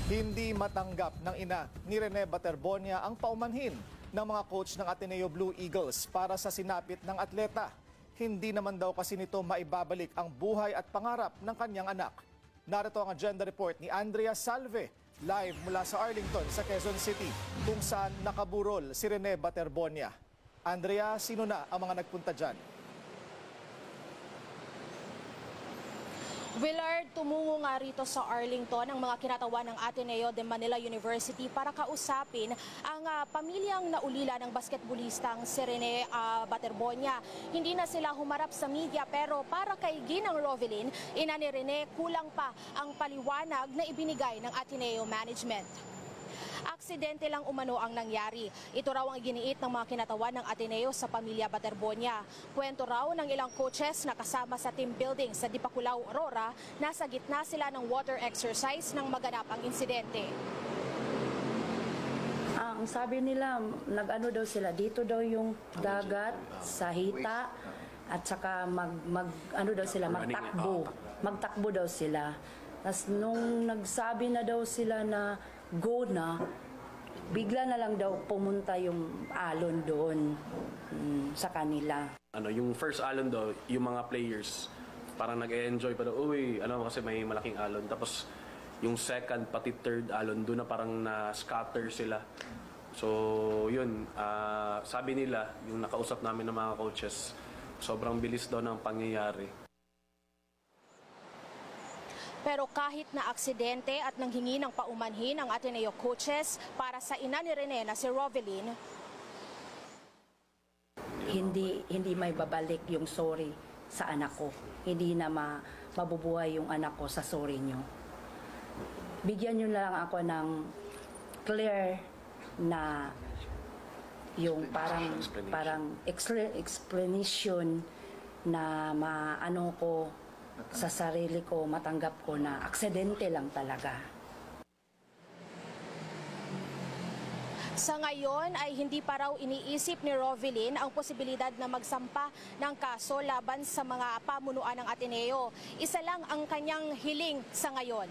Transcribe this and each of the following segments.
Hindi matanggap ng ina ni Rene Baterbonia ang paumanhin ng mga coach ng Ateneo Blue Eagles para sa sinapit ng atleta. Hindi naman daw kasi nito maibabalik ang buhay at pangarap ng kanyang anak. Narito ang agenda report ni Andrea Salve, live mula sa Arlington sa Quezon City, kung saan nakaburol si Rene Baterbonia. Andrea, sino na ang mga nagpunta dyan? Willard, tumungo nga rito sa Arlington ang mga kinatawan ng Ateneo de Manila University para kausapin ang pamilyang naulila ng basketballistang si Rene Baterbonia. Hindi na sila humarap sa media pero para kay Ginang Rovelyn, ina ni Rene, kulang pa ang paliwanag na ibinigay ng Ateneo management. Aksidente lang umano ang nangyari. Ito raw ang iginiit ng mga kinatawan ng Ateneo sa pamilya Baterbonia. Kwento raw ng ilang coaches na kasama sa team building sa Dipakulaw, Aurora, nasa gitna sila ng water exercise nang maganap ang insidente. Ang sabi nila, nag-ano daw sila, dito daw yung dagat sa hita at saka magtakbo daw sila. Tapos nung nagsabi na daw sila na go na, bigla na lang daw pumunta yung alon doon sa kanila. Yung first alon daw, yung mga players parang nag-enjoy pa daw, kasi may malaking alon. Tapos yung second pati third alon doon na parang na-scatter sila. So yun, sabi nila, yung nakausap namin ng mga coaches, sobrang bilis daw ng pangyayari. Pero kahit na aksidente at nanghingi ng paumanhin ang Ateneo coaches para sa ina ni Rene na si Rovelyn, Hindi may babalik yung sorry sa anak ko. Hindi na mabubuhay yung anak ko sa sorry nyo. Bigyan nyo na lang ako ng clear na yung parang explanation na maano ko sa sarili ko, matanggap ko na aksidente lang talaga. sa ngayon ay hindi pa raw iniisip ni Rovelyn ang posibilidad na magsampa ng kaso laban sa mga pamunuan ng Ateneo. Isa lang ang kanyang hiling sa ngayon.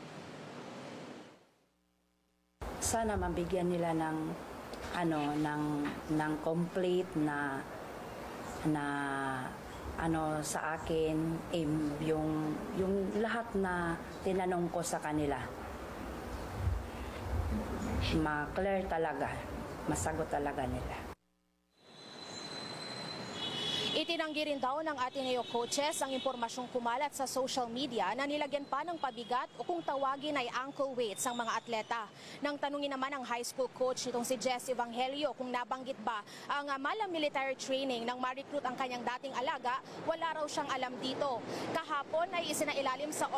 Sana mabigyan nila ng complete na sa akin yung lahat na tinanong ko sa kanila. Ma-clear talaga, masagot talaga nila. Itinanggi rin daw ng Ateneo coaches ang impormasyong kumalat sa social media na nilagyan pa ng pabigat o kung tawagin ay ankle weights ang mga atleta. Nang tanungin naman ang high school coach nitong si Jess Evangelio kung nabanggit ba ang malang military training nang ma-recruit ang kanyang dating alaga, wala raw siyang alam dito. Kahapon ay isinailalim sa